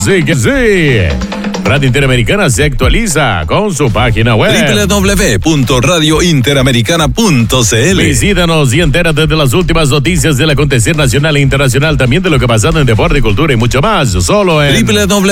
Sí que sí. Radio Interamericana se actualiza con su página web www.radiointeramericana.cl. Visítanos y entérate de las últimas noticias del acontecer nacional e internacional, también de lo que pasa en deporte, cultura y mucho más, solo en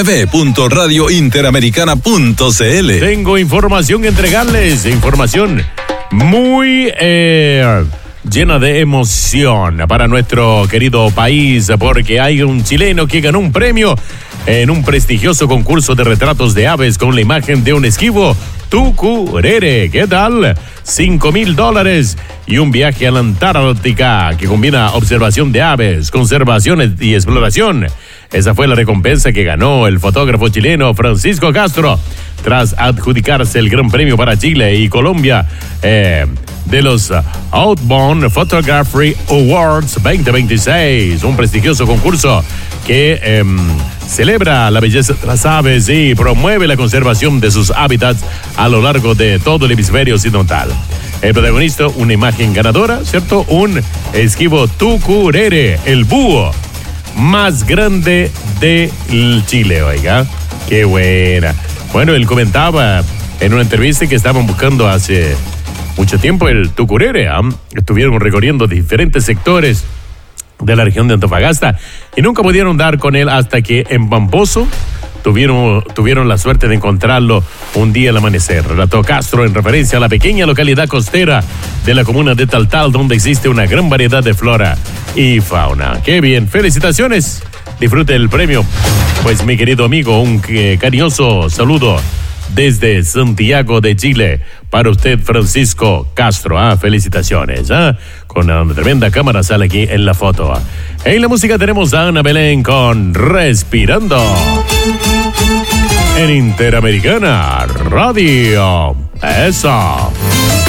www.radiointeramericana.cl. Tengo información que entregarles, información muy llena de emoción para nuestro querido país, porque hay un chileno que ganó un premio en un prestigioso concurso de retratos de aves con la imagen de un esquivo tucurere. ¿Qué tal? $5,000 y un viaje a la Antártica que combina observación de aves, conservación y exploración. Esa fue la recompensa que ganó el fotógrafo chileno Francisco Castro tras adjudicarse el Gran Premio para Chile y Colombia de los Outbound Photography Awards 2026, un prestigioso concurso que celebra la belleza de las aves y promueve la conservación de sus hábitats a lo largo de todo el hemisferio occidental. El protagonista, una imagen ganadora, ¿cierto? Un esquivo tucurere, el búho más grande de Chile, oiga. Qué buena. Bueno, él comentaba en una entrevista que estaban buscando hace mucho tiempo el tucurere. Estuvieron recorriendo diferentes sectores de la región de Antofagasta y nunca pudieron dar con él hasta que en Pamposo tuvieron la suerte de encontrarlo un día al amanecer. Relató Castro en referencia a la pequeña localidad costera de la comuna de Taltal, donde existe una gran variedad de flora y fauna. ¡Qué bien! ¡Felicitaciones! Disfrute el premio. Pues mi querido amigo, un cariñoso saludo desde Santiago de Chile para usted, Francisco Castro. Felicitaciones. Con una tremenda cámara sale aquí en la foto. En la música tenemos a Ana Belén con Respirando en Interamericana Radio. Eso.